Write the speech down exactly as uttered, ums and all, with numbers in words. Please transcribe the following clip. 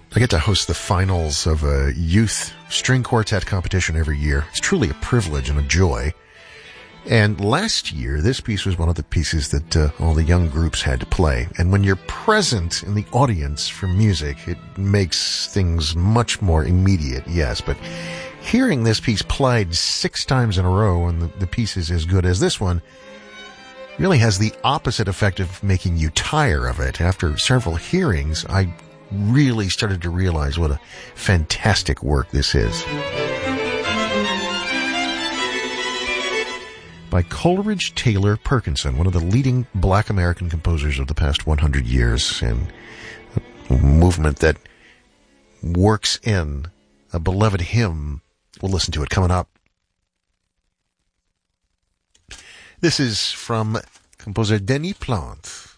I get to host the finals of a youth string quartet competition every year. It's truly a privilege and a joy. And last year, this piece was one of the pieces that uh, all the young groups had to play. And when you're present in the audience for music, it makes things much more immediate, yes. But hearing this piece played six times in a row, and the, the piece is as good as this one, really has the opposite effect of making you tire of it. After several hearings, I really started to realize what a fantastic work this is. By Coleridge Taylor Perkinson, one of the leading black American composers of the past one hundred years, and a movement that works in a beloved hymn. We'll listen to it coming up. This is from composer Denis Plante.